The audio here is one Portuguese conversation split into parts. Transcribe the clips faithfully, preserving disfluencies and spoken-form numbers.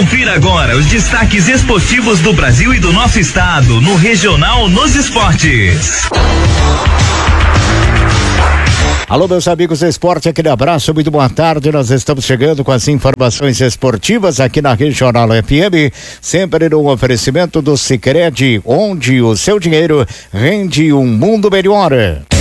Confira agora os destaques esportivos do Brasil e do nosso estado no Regional nos Esportes. Alô, meus amigos do esporte, aquele abraço, muito boa tarde. Nós estamos chegando com as informações esportivas aqui na Regional F M, sempre no oferecimento do Sicredi, onde o seu dinheiro rende um mundo melhor.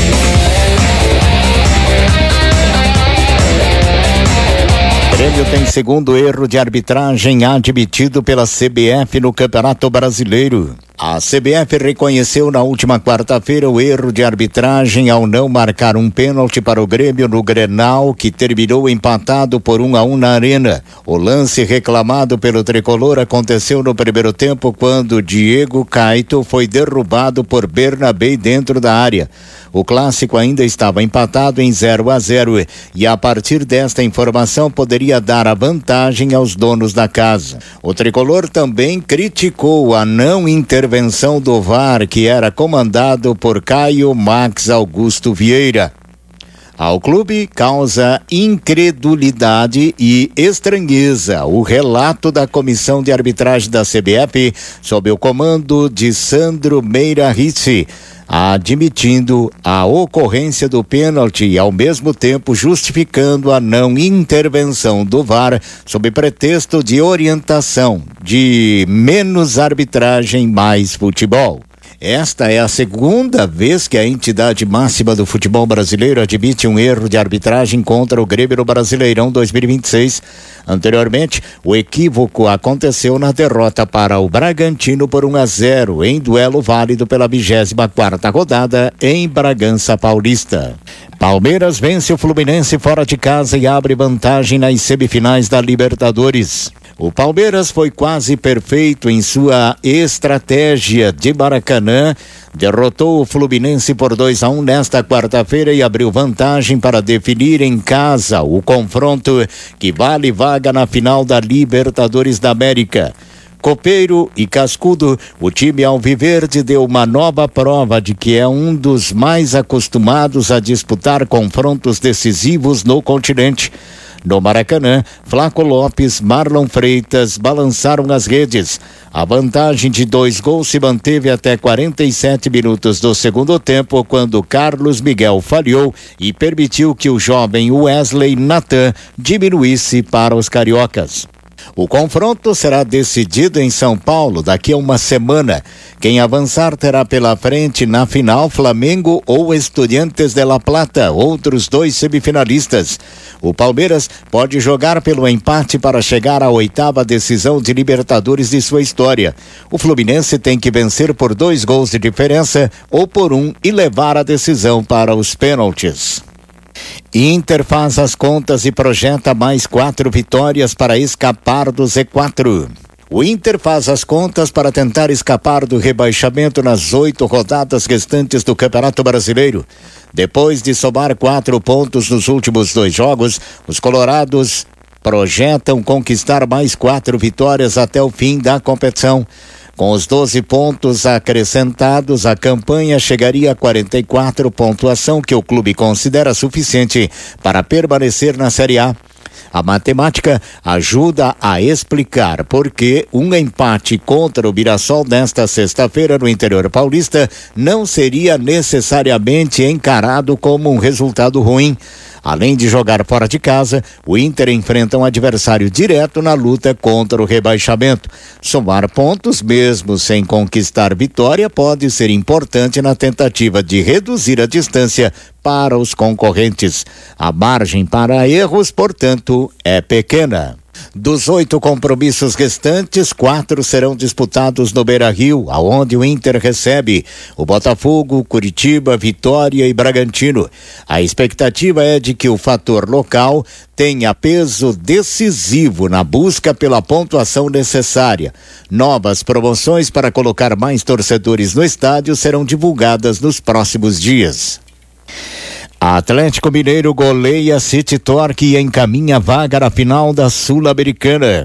O Grêmio tem segundo erro de arbitragem admitido pela C B F no Campeonato Brasileiro. A C B F reconheceu na última quarta-feira o erro de arbitragem ao não marcar um pênalti para o Grêmio no Grenal, que terminou empatado por um a um na Arena. O lance reclamado pelo tricolor aconteceu no primeiro tempo, quando Diego Caito foi derrubado por Bernabé dentro da área. O clássico ainda estava empatado em zero a zero e a partir desta informação poderia dar a vantagem aos donos da casa. O tricolor também criticou a não intervenção do V A R, que era comandado por Caio Max Augusto Vieira. Ao clube causa incredulidade e estranheza o relato da comissão de arbitragem da C B F sob o comando de Sandro Meira Ricci, admitindo a ocorrência do pênalti e ao mesmo tempo justificando a não intervenção do V A R sob pretexto de orientação de menos arbitragem, mais futebol. Esta é a segunda vez que a entidade máxima do futebol brasileiro admite um erro de arbitragem contra o Grêmio no Brasileirão dois mil e vinte e seis. Anteriormente, o equívoco aconteceu na derrota para o Bragantino por um a zero em duelo válido pela vigésima quarta rodada em Bragança Paulista. Palmeiras vence o Fluminense fora de casa e abre vantagem nas semifinais da Libertadores. O Palmeiras foi quase perfeito em sua estratégia de Maracanã, derrotou o Fluminense por dois a um nesta quarta-feira e abriu vantagem para definir em casa o confronto que vale vaga na final da Libertadores da América. Copeiro e cascudo, o time alviverde deu uma nova prova de que é um dos mais acostumados a disputar confrontos decisivos no continente. No Maracanã, Flaco Lopes, Marlon Freitas balançaram as redes. A vantagem de dois gols se manteve até quarenta e sete minutos do segundo tempo, quando Carlos Miguel falhou e permitiu que o jovem Wesley Natan diminuísse para os cariocas. O confronto será decidido em São Paulo daqui a uma semana. Quem avançar terá pela frente na final Flamengo ou Estudiantes de La Plata, outros dois semifinalistas. O Palmeiras pode jogar pelo empate para chegar à oitava decisão de Libertadores de sua história. O Fluminense tem que vencer por dois gols de diferença ou por um e levar a decisão para os pênaltis. Inter faz as contas e projeta mais quatro vitórias para escapar do Z quatro. O Inter faz as contas para tentar escapar do rebaixamento nas oito rodadas restantes do Campeonato Brasileiro. Depois de somar quatro pontos nos últimos dois jogos, os colorados projetam conquistar mais quatro vitórias até o fim da competição. Com os doze pontos acrescentados, a campanha chegaria a quarenta e quatro, pontuação que o clube considera suficiente para permanecer na Série A. A matemática ajuda a explicar por que um empate contra o Mirassol nesta sexta-feira no interior paulista não seria necessariamente encarado como um resultado ruim. Além de jogar fora de casa, o Inter enfrenta um adversário direto na luta contra o rebaixamento. Somar pontos, mesmo sem conquistar vitória, pode ser importante na tentativa de reduzir a distância para os concorrentes. A margem para erros, portanto, é pequena. Dos oito compromissos restantes, quatro serão disputados no Beira-Rio, aonde o Inter recebe o Botafogo, Curitiba, Vitória e Bragantino. A expectativa é de que o fator local tenha peso decisivo na busca pela pontuação necessária. Novas promoções para colocar mais torcedores no estádio serão divulgadas nos próximos dias. Atlético Mineiro goleia City Torque e encaminha vaga na final da Sul-Americana.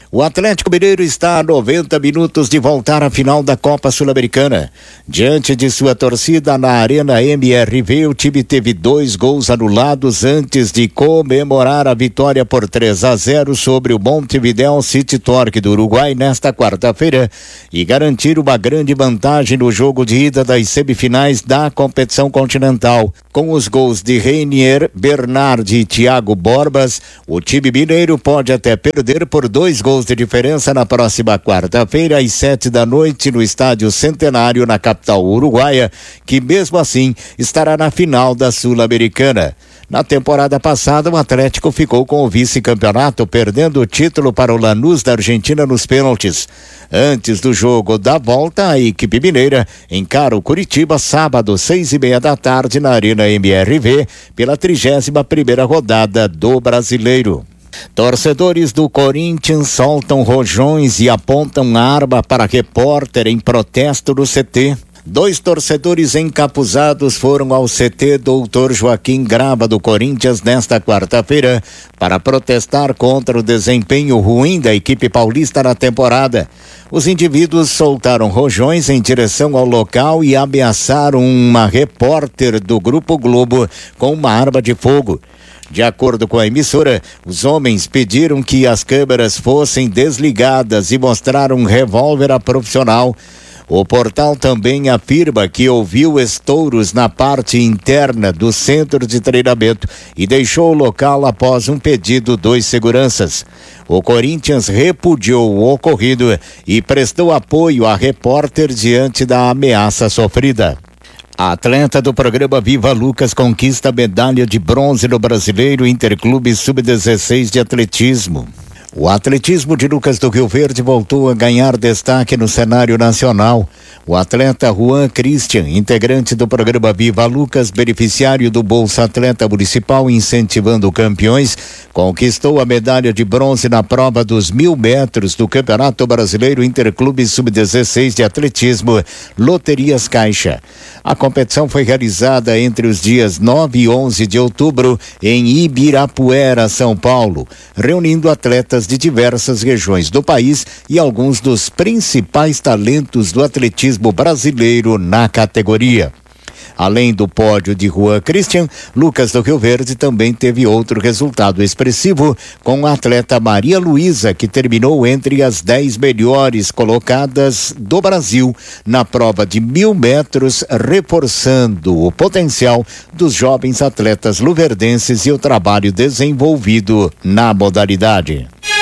O Atlético Mineiro está a noventa minutos de voltar à final da Copa Sul-Americana. Diante de sua torcida na Arena M R V, o time teve dois gols anulados antes de comemorar a vitória por três a zero sobre o Montevideo City Torque do Uruguai nesta quarta-feira e garantir uma grande vantagem no jogo de ida das semifinais da competição continental. Com os gols de Reinier, Bernard e Thiago Borbas, o time mineiro pode até perder por dois gols de diferença na próxima quarta-feira às sete da noite no Estádio Centenário na capital uruguaia, que mesmo assim estará na final da Sul-Americana. Na temporada passada, o Atlético ficou com o vice-campeonato, perdendo o título para o Lanús da Argentina nos pênaltis. Antes do jogo da volta, a equipe mineira encara o Curitiba sábado, seis e meia da tarde, na Arena M R V, pela trigésima primeira rodada do Brasileiro. Torcedores do Corinthians soltam rojões e apontam arma para repórter em protesto no C T. Dois torcedores encapuzados foram ao C T doutor Joaquim Grava do Corinthians nesta quarta-feira para protestar contra o desempenho ruim da equipe paulista na temporada. Os indivíduos soltaram rojões em direção ao local e ameaçaram uma repórter do Grupo Globo com uma arma de fogo. De acordo com a emissora, os homens pediram que as câmeras fossem desligadas e mostraram um revólver a profissional. O portal também afirma que ouviu estouros na parte interna do centro de treinamento e deixou o local após um pedido dos seguranças. O Corinthians repudiou o ocorrido e prestou apoio à repórter diante da ameaça sofrida. A atleta do programa Viva Lucas conquista medalha de bronze no Brasileiro Interclube sub dezesseis de atletismo. O atletismo de Lucas do Rio Verde voltou a ganhar destaque no cenário nacional. O atleta Juan Christian, integrante do programa Viva Lucas, beneficiário do Bolsa Atleta Municipal Incentivando Campeões, conquistou a medalha de bronze na prova dos mil metros do Campeonato Brasileiro Interclube sub dezesseis de atletismo, Loterias Caixa. A competição foi realizada entre os dias nove e onze de outubro em Ibirapuera, São Paulo, reunindo atletas de diversas regiões do país e alguns dos principais talentos do atletismo brasileiro na categoria. Além do pódio de Juan Christian, Lucas do Rio Verde também teve outro resultado expressivo com a atleta Maria Luísa, que terminou entre as dez melhores colocadas do Brasil na prova de mil metros, reforçando o potencial dos jovens atletas luverdenses e o trabalho desenvolvido na modalidade.